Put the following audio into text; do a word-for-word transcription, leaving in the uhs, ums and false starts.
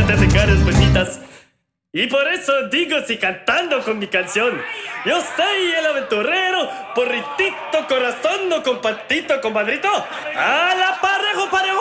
te hacen caras bonitas. Y por eso digo, si cantando con mi canción, yo soy el aventurero, porritito, corazón, no compatito, compadrito. ¡A la parejo, parejo!